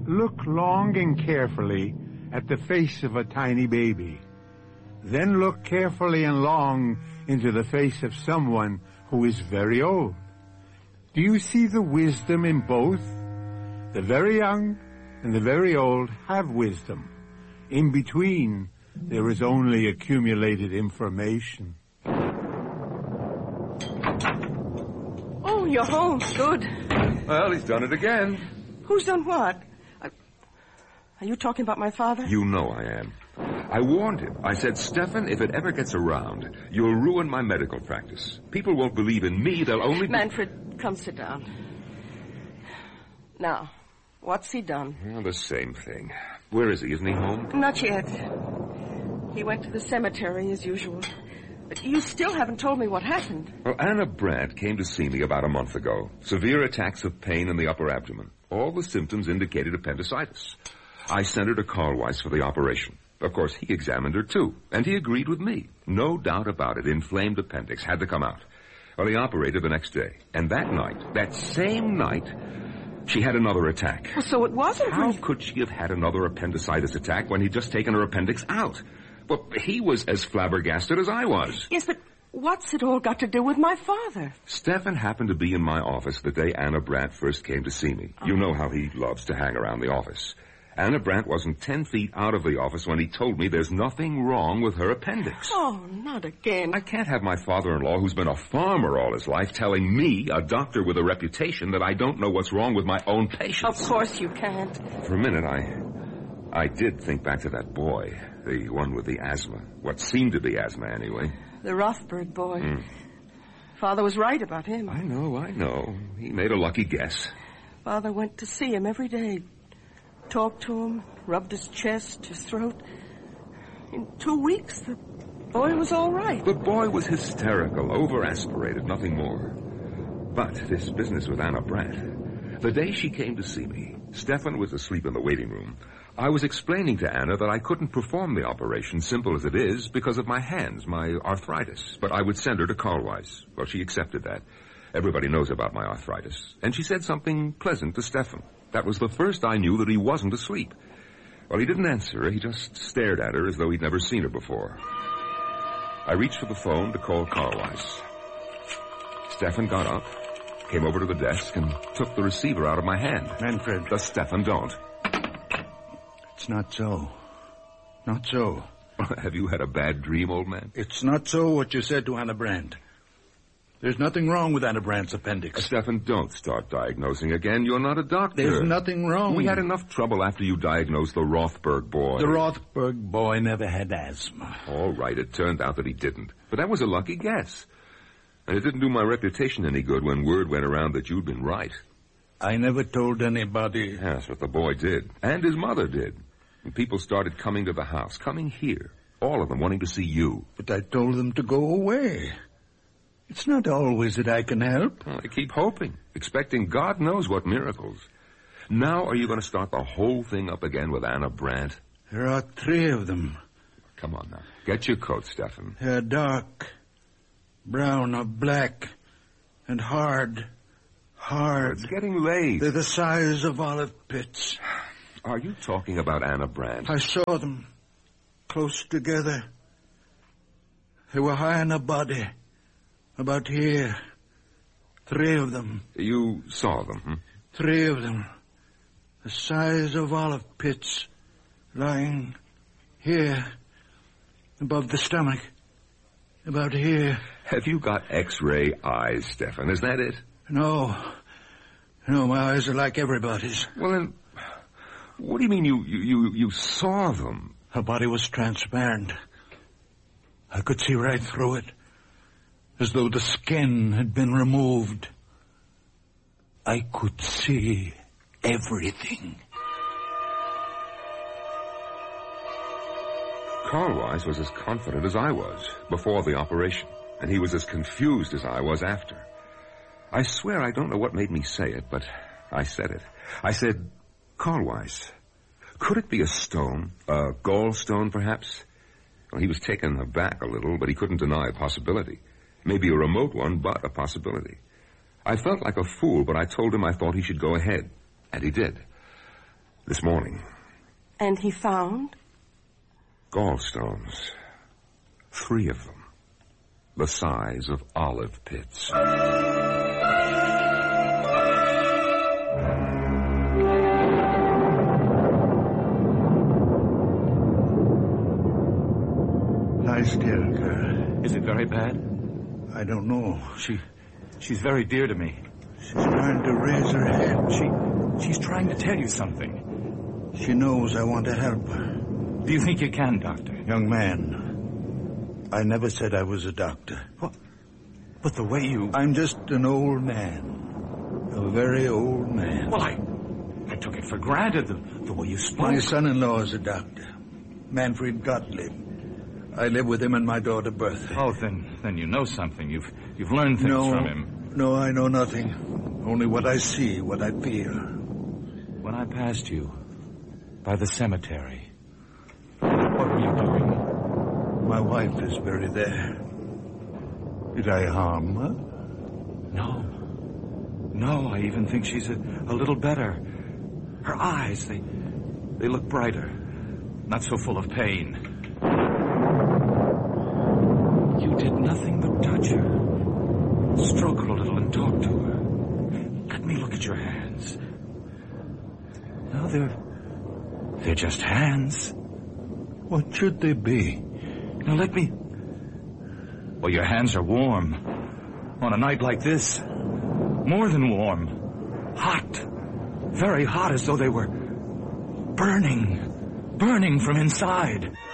Look long and carefully at the face of a tiny baby. Then look carefully and long into the face of someone who is very old. Do you see the wisdom in both? The very young and the very old have wisdom. In between, there is only accumulated information. Oh, you're home. Good. Well, he's done it again. Who's done what? Are you talking about my father? You know I am. I warned him. I said, Stefan, if it ever gets around, you'll ruin my medical practice. People won't believe in me. They'll only... Manfred, come sit down. Now, what's he done? Well, the same thing. Where is he? Isn't he home? Not yet. He went to the cemetery as usual. But you still haven't told me what happened. Well, Anna Brandt came to see me about a month ago. Severe attacks of pain in the upper abdomen. All the symptoms indicated appendicitis. I sent her to Carl Weiss for the operation. Of course, he examined her, too, and he agreed with me. No doubt about it, inflamed appendix had to come out. Well, he operated the next day, and that night, that same night, she had another attack. Well, so it wasn't... How could she have had another appendicitis attack when he'd just taken her appendix out? Well, he was as flabbergasted as I was. Yes, but what's it all got to do with my father? Stefan happened to be in my office the day Anna Brandt first came to see me. You know how he loves to hang around the office. Anna Brandt wasn't 10 feet out of the office when he told me there's nothing wrong with her appendix. Oh, not again. I can't have my father-in-law, who's been a farmer all his life, telling me, a doctor with a reputation, that I don't know what's wrong with my own patients. Of course you can't. For a minute, I did think back to that boy, the one with the asthma. What seemed to be asthma, anyway. The Rothberg boy. Father was right about him. I know. He made a lucky guess. Father went to see him every day. Talked to him, rubbed his chest, his throat. In 2 weeks, the boy was all right. The boy was hysterical, over-aspirated, nothing more. But this business with Anna Brandt, the day she came to see me, Stefan was asleep in the waiting room. I was explaining to Anna that I couldn't perform the operation, simple as it is, because of my hands, my arthritis. But I would send her to Carl Weiss. Well, she accepted that. Everybody knows about my arthritis. And she said something pleasant to Stefan. That was the first I knew that he wasn't asleep. Well, he didn't answer her. He just stared at her as though he'd never seen her before. I reached for the phone to call Carl Weiss. Stefan got up, came over to the desk, and took the receiver out of my hand. Manfred. The Stefan don't. It's not so. Not so. Have you had a bad dream, old man? It's not so what you said to Anna Brandt. There's nothing wrong with Anna Brandt's appendix. Stefan, don't start diagnosing again. You're not a doctor. There's nothing wrong. We had enough trouble after you diagnosed the Rothberg boy. The Rothberg boy never had asthma. All right, it turned out that he didn't. But that was a lucky guess. And it didn't do my reputation any good when word went around that you'd been right. I never told anybody. Yes, but the boy did. And his mother did. And people started coming to the house, coming here. All of them wanting to see you. But I told them to go away. It's not always that I can help. Well, I keep hoping, expecting God knows what miracles. Now are you going to start the whole thing up again with Anna Brandt? There are 3 of them. Come on now. Get your coat, Stefan. They're dark, brown or black, and hard. It's getting late. They're the size of olive pits. Are you talking about Anna Brandt? I saw them close together. They were high in her body. About here. 3 of them. You saw them, 3 of them. The size of olive pits. Lying here. Above the stomach. About here. Have you got X-ray eyes, Stefan? Is that it? No. No, my eyes are like everybody's. Well, then, what do you mean you saw them? Her body was transparent. I could see right through it. As though the skin had been removed. I could see everything. Carl Weiss was as confident as I was before the operation, and he was as confused as I was after. I swear I don't know what made me say it, but I said it. I said, Carl Weiss, could it be a stone? A gallstone, perhaps? Well, he was taken aback a little, but he couldn't deny a possibility. Maybe a remote one, but a possibility. I felt like a fool, but I told him I thought he should go ahead. And he did. This morning. And he found? Gallstones. 3 of them. The size of olive pits. Lie still, girl. Is it very bad? I don't know. She's very dear to me. She's trying to raise her head. She's trying to tell you something. She knows I want to help her. Do you think you can, Doctor? Young man, I never said I was a doctor. What? But the way you... I'm just an old man. A very old man. Well, I took it for granted, the way you spoke. My son-in-law is a doctor. Manfred Gottlieb. I live with him and my daughter Bertha. Oh, then you know something. You've learned things from him. No, I know nothing. Only what I see, what I feel. When I passed you by the cemetery, what were you doing? My wife is buried there. Did I harm her? No, I even think she's a little better. Her eyes, they look brighter. Not so full of pain. You did nothing but touch her. Stroke her a little and talk to her. Let me look at your hands. No, they're just hands. What should they be? Now let me... Well, your hands are warm. On a night like this. More than warm. Hot. Very hot, as though they were burning. Burning from inside.